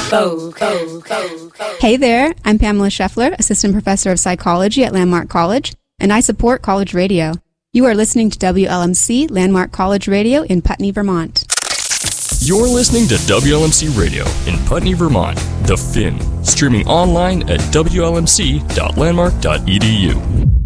Hey there, I'm Pamela Scheffler, Assistant Professor of Psychology at Landmark College, and I support College Radio. You are listening to WLMC Landmark College Radio in Putney, Vermont. You're listening to WLMC Radio in Putney, Vermont, The Fin, streaming online at wlmc.landmark.edu.